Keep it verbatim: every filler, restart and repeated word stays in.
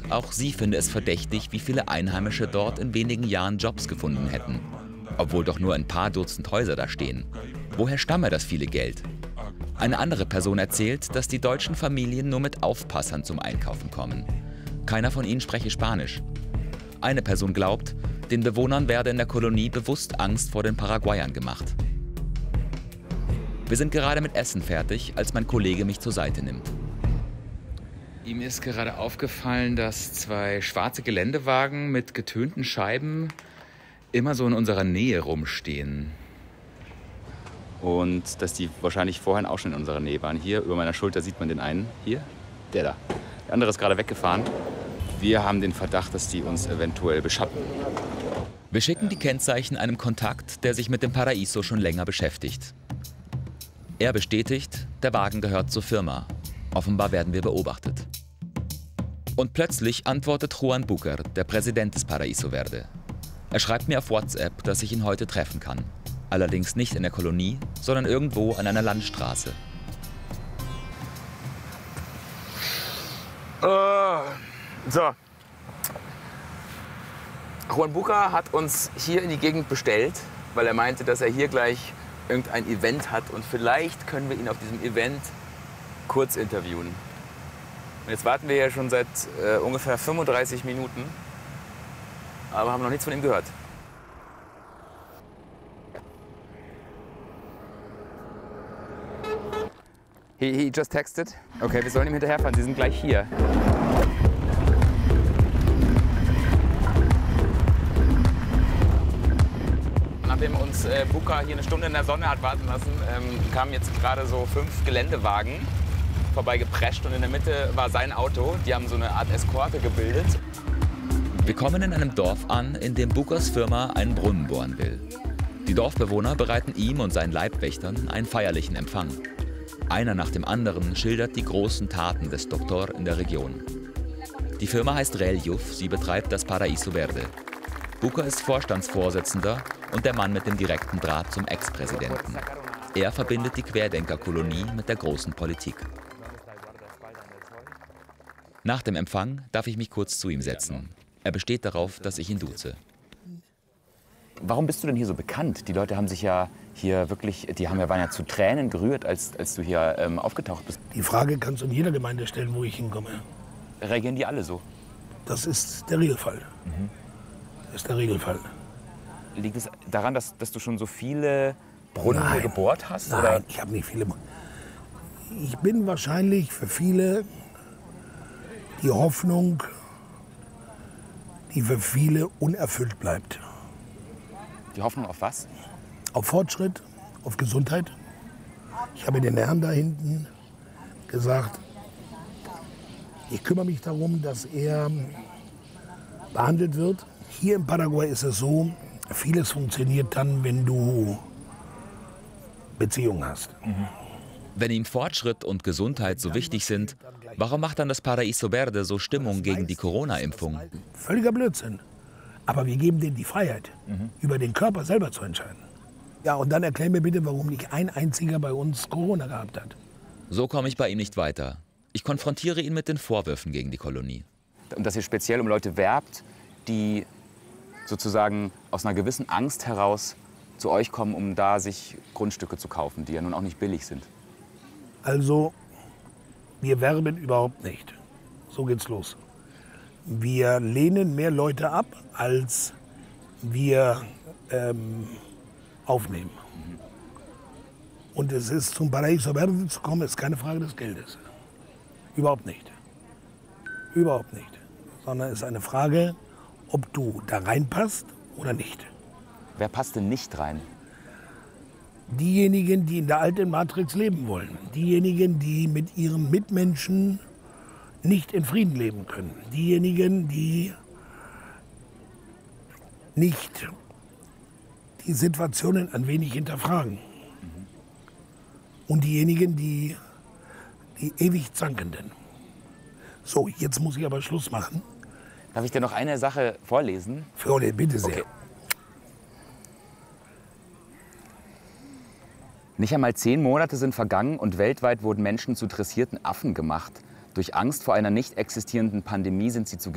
Auch sie finde es verdächtig, wie viele Einheimische dort in wenigen Jahren Jobs gefunden hätten. Obwohl doch nur ein paar Dutzend Häuser da stehen. Woher stamme das viele Geld? Eine andere Person erzählt, dass die deutschen Familien nur mit Aufpassern zum Einkaufen kommen. Keiner von ihnen spreche Spanisch. Eine Person glaubt, den Bewohnern werde in der Kolonie bewusst Angst vor den Paraguayern gemacht. Wir sind gerade mit Essen fertig, als mein Kollege mich zur Seite nimmt. Ihm ist gerade aufgefallen, dass zwei schwarze Geländewagen mit getönten Scheiben immer so in unserer Nähe rumstehen. Und dass die wahrscheinlich vorhin auch schon in unserer Nähe waren. Hier über meiner Schulter sieht man den einen. Hier, der da. Der andere ist gerade weggefahren. Wir haben den Verdacht, dass die uns eventuell beschatten. Wir schicken die Kennzeichen einem Kontakt, der sich mit dem Paraíso schon länger beschäftigt. Er bestätigt, der Wagen gehört zur Firma. Offenbar werden wir beobachtet. Und plötzlich antwortet Juan Bucar, der Präsident des Paraíso Verde. Er schreibt mir auf WhatsApp, dass ich ihn heute treffen kann. Allerdings nicht in der Kolonie, sondern irgendwo an einer Landstraße. Uh, so. Juan Bucar hat uns hier in die Gegend bestellt, weil er meinte, dass er hier gleich irgendein Event hat und vielleicht können wir ihn auf diesem Event kurz interviewen. Und jetzt warten wir ja schon seit äh, ungefähr fünfunddreißig Minuten, aber haben noch nichts von ihm gehört. He, he just texted. Okay, wir sollen ihm hinterherfahren. Sie sind gleich hier. Nachdem uns äh, Bucar hier eine Stunde in der Sonne hat warten lassen, ähm, kamen jetzt gerade so fünf Geländewagen vorbeigeprescht und in der Mitte war sein Auto. Die haben so eine Art Eskorte gebildet. Wir kommen in einem Dorf an, in dem Bucars Firma einen Brunnen bohren will. Die Dorfbewohner bereiten ihm und seinen Leibwächtern einen feierlichen Empfang. Einer nach dem anderen schildert die großen Taten des Doktor in der Region. Die Firma heißt Reljuf, sie betreibt das Paraíso Verde. Bucar ist Vorstandsvorsitzender und der Mann mit dem direkten Draht zum Ex-Präsidenten. Er verbindet die Querdenkerkolonie mit der großen Politik. Nach dem Empfang darf ich mich kurz zu ihm setzen. Er besteht darauf, dass ich ihn duze. Warum bist du denn hier so bekannt? Die Leute haben sich ja hier wirklich, die haben ja, waren ja zu Tränen gerührt, als, als du hier ähm, aufgetaucht bist. Die Frage kannst du in jeder Gemeinde stellen, wo ich hinkomme. Reagieren die alle so? Das ist der Regelfall. Mhm. Das ist der Regelfall. Liegt es daran, dass, dass du schon so viele Brunnen Nein. hier gebohrt hast? Nein, oder? ich habe nicht viele. Ich bin wahrscheinlich für viele die Hoffnung, die für viele unerfüllt bleibt. Die Hoffnung auf was? Auf Fortschritt, auf Gesundheit. Ich habe den Herrn da hinten gesagt, ich kümmere mich darum, dass er behandelt wird. Hier in Paraguay ist es so, vieles funktioniert dann, wenn du Beziehungen hast. Mhm. Wenn ihm Fortschritt und Gesundheit so wichtig sind, warum macht dann das Paraíso Verde so Stimmung gegen die Corona-Impfung? Völliger Blödsinn. Aber wir geben denen die Freiheit, mhm. über den Körper selber zu entscheiden. Ja, und dann erklär mir bitte, warum nicht ein einziger bei uns Corona gehabt hat. So komme ich bei ihm nicht weiter. Ich konfrontiere ihn mit den Vorwürfen gegen die Kolonie. Und dass ihr speziell um Leute werbt, die sozusagen aus einer gewissen Angst heraus zu euch kommen, um da sich Grundstücke zu kaufen, die ja nun auch nicht billig sind. Also, wir werben überhaupt nicht. So geht's los. Wir lehnen mehr Leute ab, als wir ähm, aufnehmen. Mhm. Und es ist zum Paraíso Verde zu kommen, ist keine Frage des Geldes. Überhaupt nicht. Überhaupt nicht. Sondern es ist eine Frage, ob du da reinpasst oder nicht. Wer passt denn nicht rein? Diejenigen, die in der alten Matrix leben wollen. Diejenigen, die mit ihren Mitmenschen nicht in Frieden leben können. Diejenigen, die nicht die Situationen ein wenig hinterfragen. Mhm. Und diejenigen, die, die ewig Zankenden. So, jetzt muss ich aber Schluss machen. Darf ich dir noch eine Sache vorlesen? Frode, bitte sehr. Okay. Nicht einmal zehn Monate sind vergangen und weltweit wurden Menschen zu dressierten Affen gemacht. Durch Angst vor einer nicht existierenden Pandemie sind sie zu